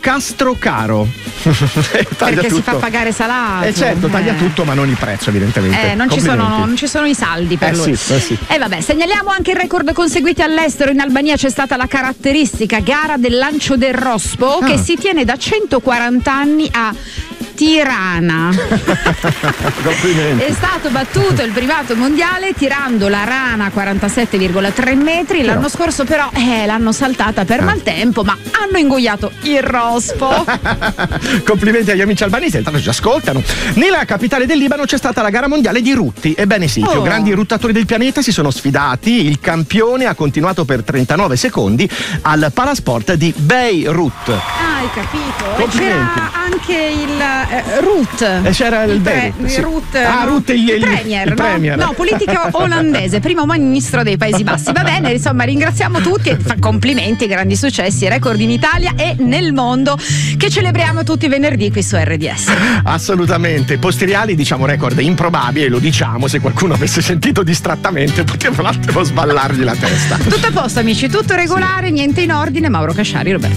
Castrocaro. Perché tutto. Si fa pagare salato. Certo, taglia tutto ma non il prezzo evidentemente. Non ci sono i saldi per lui. Sì. E vabbè, segnaliamo anche il record conseguiti all'estero. In Albania c'è stata la caratteristica gara del lancio del rospo che si tiene da 140 anni a Tirana. È stato battuto il primato mondiale tirando la rana a 47,3 metri. L'anno scorso però l'hanno saltata per maltempo, ma hanno ingoiato il rospo. Complimenti agli amici albanesi, intanto ci ascoltano. Nella capitale del Libano c'è stata la gara mondiale di rutti. Ebbene sì, i più grandi ruttatori del pianeta si sono sfidati. Il campione ha continuato per 39 secondi al Palasport di Beirut. Hai capito? E c'era anche il Rutte. C'era il Rutte, il Premier. No, politica olandese, primo ministro dei Paesi Bassi. Va bene, insomma, ringraziamo tutti e complimenti, grandi successi, record in Italia e nel mondo che celebriamo tutti i venerdì qui su RDS. Assolutamente. Posteriali, diciamo record improbabili, lo diciamo, se qualcuno avesse sentito distrattamente poteva un attimo sballargli la testa. Tutto a posto amici, tutto regolare, niente in ordine. Mauro Casciari, Roberto